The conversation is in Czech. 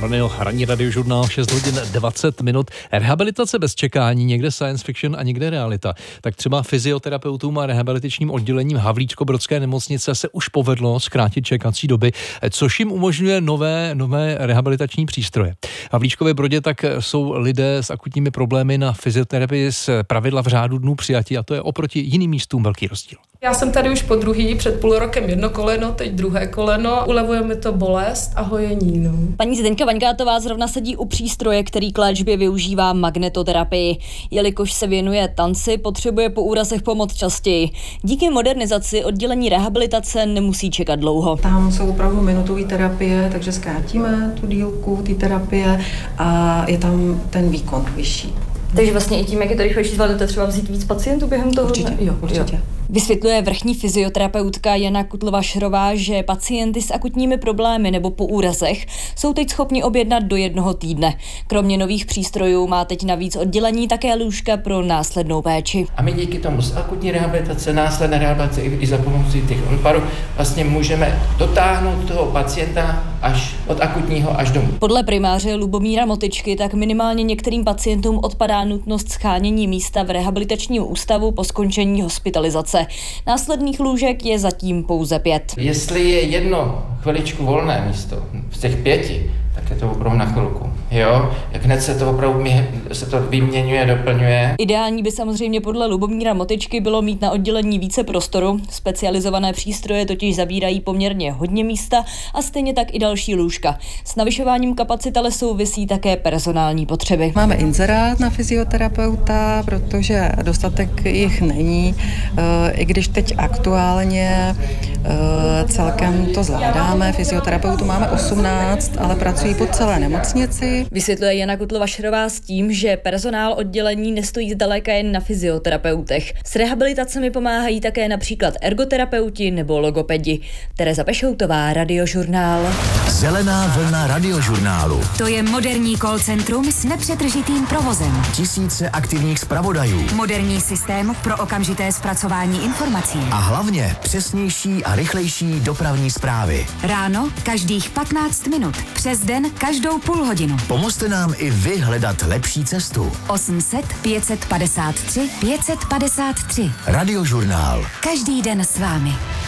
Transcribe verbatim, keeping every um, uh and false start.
Daniel, ranní radiožurnál, šest hodin dvacet minut. Rehabilitace bez čekání, někde science fiction a někde realita. Tak třeba fyzioterapeutům a rehabilitačním oddělením Havlíčkobrodské nemocnice se už povedlo zkrátit čekací doby, což jim umožňuje nové, nové rehabilitační přístroje. V Havlíčkově Brodě tak jsou lidé s akutními problémy na fyzioterapii z pravidla v řádu dnů přijatí a to je oproti jiným místům velký rozdíl. Já jsem tady už po druhý, před půl rokem jedno koleno, teď druhé koleno. Ulevuje mi to bolest a hojení. No. Paní Zdeňka Vaňkátová zrovna sedí u přístroje, který k léčbě využívá magnetoterapii. Jelikož se věnuje tanci, potřebuje po úrazech pomoc častěji. Díky modernizaci oddělení rehabilitace nemusí čekat dlouho. Tam jsou opravdu minutové terapie, takže zkrátíme tu dílku té terapie a je tam ten výkon vyšší. Takže vlastně i tím, jak je to rychlejší, zvládnete třeba vzít víc pacientů během toho? Určitě, jo, určitě. Jo. Vysvětluje vrchní fyzioterapeutka Jana Kutlova-Šerová, že pacienty s akutními problémy nebo po úrazech jsou teď schopni objednat do jednoho týdne. Kromě nových přístrojů má teď navíc oddělení také lůžka pro následnou péči. A my díky tomu z akutní rehabilitace, následné rehabilitace i za pomocí těch onparů vlastně můžeme dotáhnout toho pacienta až od akutního až domů. Podle primáře Lubomíra Motyčky tak minimálně některým pacientům odpadá nutnost shánění místa v rehabilitačním ústavu po skončení hospitalizace. Následných lůžek je zatím pouze pět. Jestli je jedno chviličku volné místo z těch pěti, tak je to opravdu na chvilku. Jo? Jak hned se to opravdu se to vyměňuje, doplňuje. Ideální by samozřejmě podle Lubomíra Motyčky bylo mít na oddělení více prostoru. Specializované přístroje totiž zabírají poměrně hodně místa a stejně tak i další lůžka. S navyšováním kapacit ale souvisí také personální potřeby. Máme inzerát na fyzioterapeuta, protože dostatek jich není. I když teď aktuálně celkem to zvládáme, fyzioterapeutů máme osmnáct, ale pracují po celé nemocnici. Vysvětluje Jana Kutlova-Šerová s tím, že personál oddělení nestojí zdaleka jen na fyzioterapeutech. S rehabilitacemi pomáhají také například ergoterapeuti nebo logopedi. Tereza Pešoutová, Radiožurnál. Zelená vlna Radiožurnálu. To je moderní call centrum s nepřetržitým provozem. Tisíce aktivních zpravodajů. Moderní systém pro okamžité zpracování informací. A hlavně přesnější a rychlejší dopravní zprávy. Ráno každých patnáct minut. Přes den každou půl hodinu. Pomozte nám i vy hledat lepší cestu. osm set pět set padesát tři pět set padesát tři. Radiožurnál. Každý den s vámi.